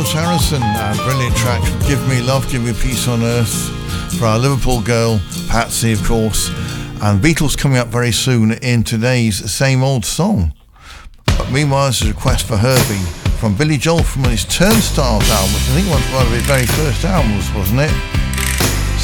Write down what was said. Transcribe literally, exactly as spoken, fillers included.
George Harrison, and brilliant track, Give Me Love, Give Me Peace on Earth, for our Liverpool girl, Patsy, of course. And Beatles coming up very soon in today's Same Old Song. But meanwhile, there's a request for Herbie from Billy Joel from his Turnstiles album, which I think was one of his very first albums, wasn't it?